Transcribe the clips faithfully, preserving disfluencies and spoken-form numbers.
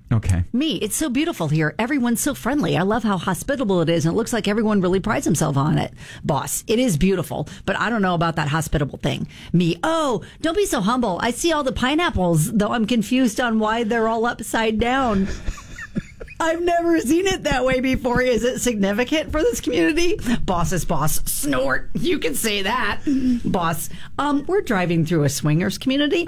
Okay. Me, it's so beautiful here. Everyone's so friendly. I love how hospitable it is, and it looks like everyone really prides himself on it. Boss, it is beautiful, but I don't know about that hospitable thing. Me, oh, don't be so humble. I see all the pineapples, though I'm confused on why they're all upside down. I've never seen it that way before. Is it significant for this community? Boss is boss. Snort. You can say that. Boss, um, we're driving through a swingers community.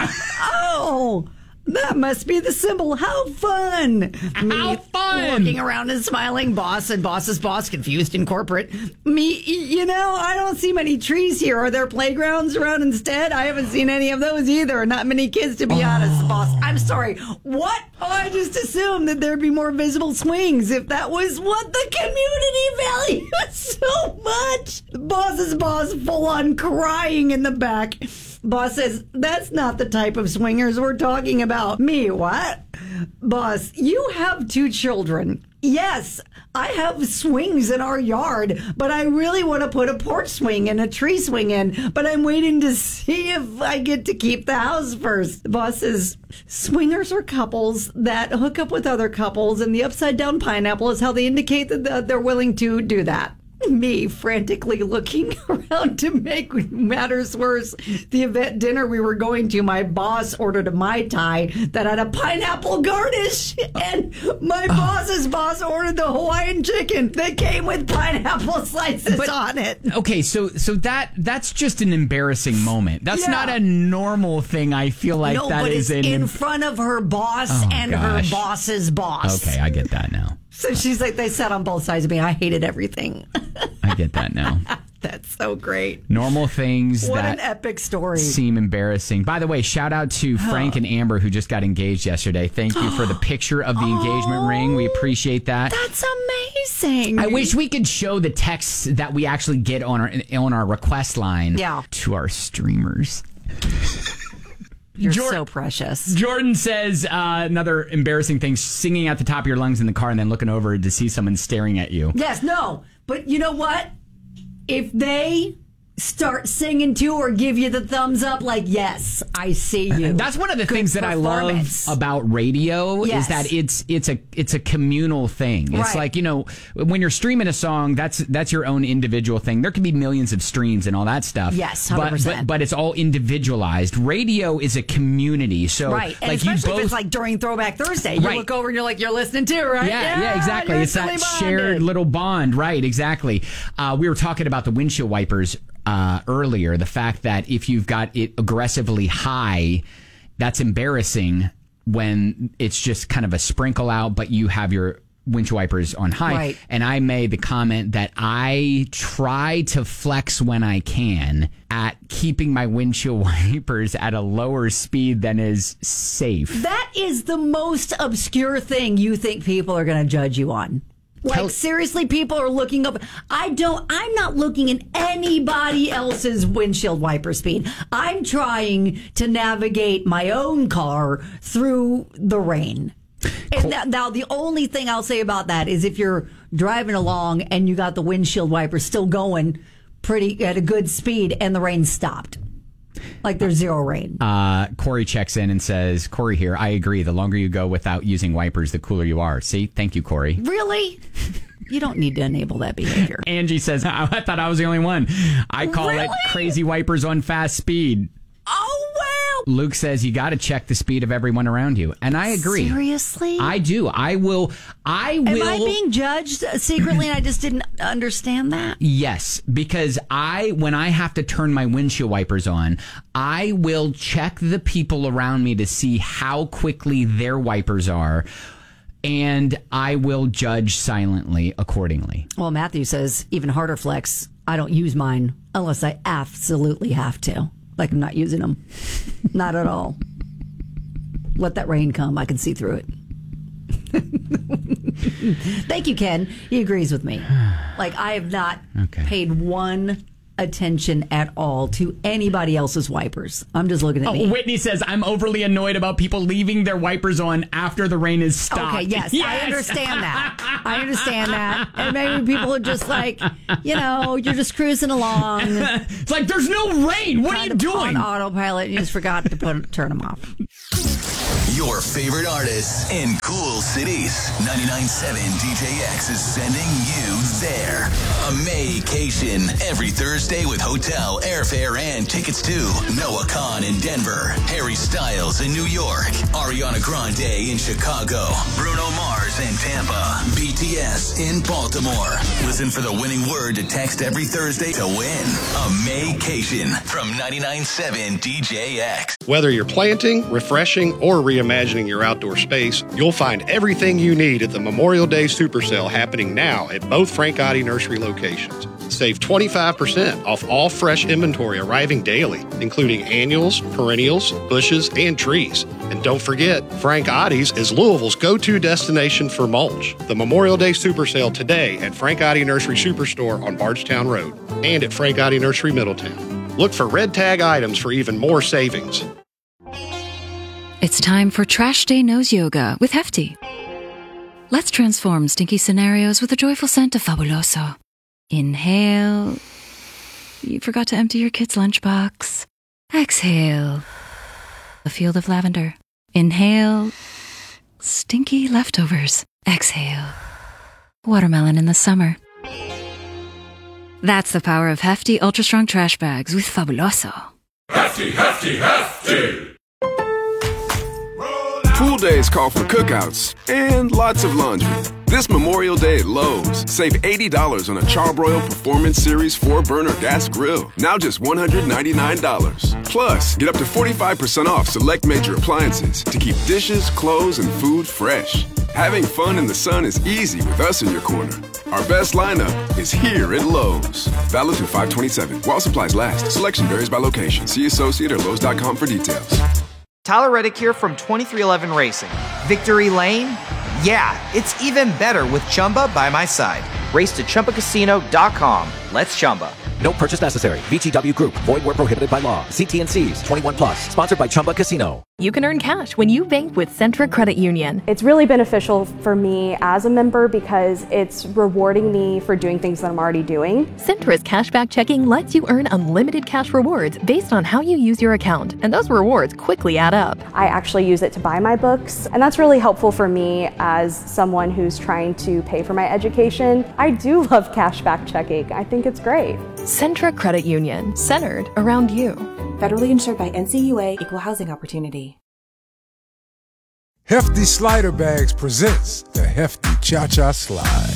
Oh, that must be the symbol. How fun. Me, How fun. Looking around and smiling. Boss and boss's boss, confused in corporate. Me, you know, I don't see many trees here. Are there playgrounds around instead? I haven't seen any of those either. Not many kids, to be oh. honest, boss. I'm sorry. What? Oh, I just assumed that there'd be more visible swings if that was what the community valued so much. Boss's boss full on crying in the back. Boss says, that's not the type of swingers we're talking about. Me, what? Boss, you have two children. Yes, I have swings in our yard, but I really want to put a porch swing and a tree swing in, but I'm waiting to see if I get to keep the house first. Boss says, swingers are couples that hook up with other couples, and the upside down pineapple is how they indicate that they're willing to do that. Me frantically looking around to make matters worse. The event dinner we were going to, my boss ordered a Mai Tai that had a pineapple garnish, and my boss's boss ordered the Hawaiian chicken that came with pineapple slices but, on it. Okay, so so that that's just an embarrassing moment. That's yeah. not a normal thing. I feel like no, that but is it's an in front of her boss oh, and gosh. her boss's boss. Okay, I get that now. So she's like, they sat on both sides of me. I hated everything. I get that now. That's so great. Normal things what that an epic story. Seem embarrassing. By the way, shout out to Frank and Amber who just got engaged yesterday. Thank you for the picture of the oh, engagement ring. We appreciate that. That's amazing. I wish we could show the texts that we actually get on our on our request line yeah. to our streamers. You're Jordan, so precious. Jordan says uh, another embarrassing thing, singing at the top of your lungs in the car and then looking over to see someone staring at you. Yes, no. But you know what? If they start singing too or give you the thumbs up like, yes, I see you. That's one of the Good things that I love about radio yes. is that it's it's a it's a communal thing. It's right. like, you know, when you're streaming a song, that's that's your own individual thing. There can be millions of streams and all that stuff. Yes, one hundred but, percent. but but it's all individualized. Radio is a community. So right. And like especially you both, if it's like during Throwback Thursday. You right. look over and you're like, you're listening too, right? Yeah, yeah, yeah exactly. It's that bonded. shared little bond. Right, exactly. Uh, we were talking about the windshield wipers Uh, earlier, the fact that if you've got it aggressively high, that's embarrassing when it's just kind of a sprinkle out, but you have your windshield wipers on high. Right. And I made the comment that I try to flex when I can at keeping my windshield wipers at a lower speed than is safe. That is the most obscure thing you think people are going to judge you on. Like, Tell- seriously, people are looking up. I don't, I'm not looking at anybody else's windshield wiper speed. I'm trying to navigate my own car through the rain. And now, now, the only thing I'll say about that is if you're driving along and you got the windshield wiper still going pretty at a good speed and the rain stopped. Like there's zero rain. Uh, Corey checks in and says, Corey here, I agree. The longer you go without using wipers, the cooler you are. See? Thank you, Corey. Really? You don't need to enable that behavior. Angie says, I, I thought I was the only one. I call really? it crazy wipers on fast speed. Oh, wow. Luke says you got to check the speed of everyone around you. And I agree. Seriously? I do. I will. I will. Am I being judged secretly and I just didn't understand that? Yes, because I, when I have to turn my windshield wipers on, I will check the people around me to see how quickly their wipers are. And I will judge silently accordingly. Well, Matthew says, even harder flex, I don't use mine unless I absolutely have to. Like I'm not using them. Not at all. Let that rain come. I can see through it. Thank you, Ken. He agrees with me. Like I have not okay. paid one attention at all to anybody else's wipers. I'm just looking at oh, me. Whitney says, I'm overly annoyed about people leaving their wipers on after the rain is stopped. Okay, yes, yes. I understand that. I understand that. And maybe people are just like, you know, you're just cruising along. It's like, there's no rain. What are you doing? On autopilot, you just forgot to put turn them off. Your favorite artists in cool cities. ninety-nine point seven D J X is sending you there. A Maycation every Thursday with hotel, airfare, and tickets to Noah Khan in Denver, Harry Styles in New York, Ariana Grande in Chicago, Bruno Mars in Tampa, B T S in Baltimore. Listen for the winning word to text every Thursday to win a Maycation from ninety-nine point seven D J X. Whether you're planting, refreshing, or reimagining your outdoor space, you'll find everything you need at the Memorial Day Super Sale happening now at both Frank Oddie Nursery locations. Save twenty-five percent off all fresh inventory arriving daily, including annuals, perennials, bushes, and trees. And don't forget, Frank Oddie's is Louisville's go-to destination for mulch. The Memorial Day Super Sale today at Frank Oddie Nursery Superstore on Bardstown Road and at Frank Oddie Nursery Middletown. Look for red tag items for even more savings. It's time for Trash Day Nose Yoga with Hefty. Let's transform stinky scenarios with a joyful scent of Fabuloso. Inhale. You forgot to empty your kid's lunchbox. Exhale. A field of lavender. Inhale. Stinky leftovers. Exhale. Watermelon in the summer. That's the power of Hefty Ultra Strong Trash Bags with Fabuloso. Hefty, Hefty, Hefty! Pool days call for cookouts and lots of laundry. This Memorial Day at Lowe's, save eighty dollars on a Charbroil Performance Series four burner gas grill. Now just one hundred ninety-nine dollars. Plus, get up to forty-five percent off select major appliances to keep dishes, clothes, and food fresh. Having fun in the sun is easy with us in your corner. Our best lineup is here at Lowe's. Valid through five twenty-seven. While supplies last. Selection varies by location. See associate or Lowe's dot com for details. Tyler Reddick here from twenty-three eleven Racing. Victory Lane? Yeah, it's even better with Chumba by my side. Race to Chumba Casino dot com. Let's Chumba. No purchase necessary. V G W Group. Void where prohibited by law. See T and C's. twenty-one plus. Sponsored by Chumba Casino. You can earn cash when you bank with Centra Credit Union. It's really beneficial for me as a member because it's rewarding me for doing things that I'm already doing. Centra's cashback checking lets you earn unlimited cash rewards based on how you use your account, and those rewards quickly add up. I actually use it to buy my books, and that's really helpful for me as someone who's trying to pay for my education. I do love cashback checking. I think it's great. Centra Credit Union, centered around you. Federally insured by N C U A, Equal Housing Opportunity. Hefty Slider Bags presents the Hefty Cha-Cha Slide.